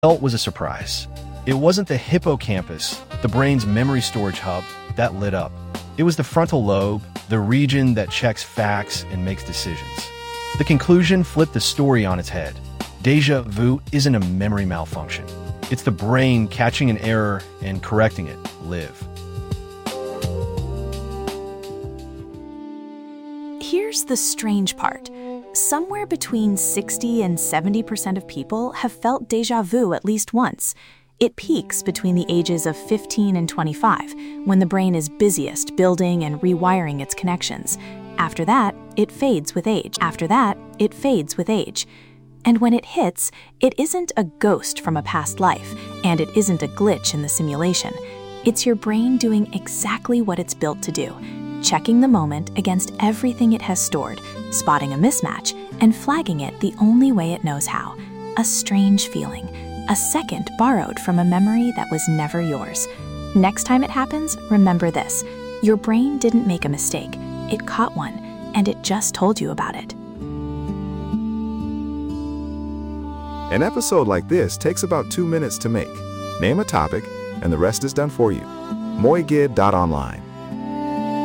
result was a surprise. It wasn't the hippocampus, the brain's memory storage hub, that lit up. It was the frontal lobe, the region that checks facts and makes decisions. The conclusion flipped the story on its head. Déjà vu isn't a memory malfunction. It's the brain catching an error and correcting it. Live. Here's the strange part. Somewhere between 60 and 70% of people have felt déjà vu at least once. It peaks between the ages of 15 and 25, when the brain is busiest building and rewiring its connections. After that, it fades with age. And when it hits, it isn't a ghost from a past life, and it isn't a glitch in the simulation. It's your brain doing exactly what it's built to do, checking the moment against everything it has stored, spotting a mismatch, and flagging it the only way it knows how. A strange feeling, a second borrowed from a memory that was never yours. Next time it happens, remember this. Your brain didn't make a mistake. It caught one, and it just told you about it. An episode like this takes about 2 minutes to make. Name a topic, and the rest is done for you. Moigid.online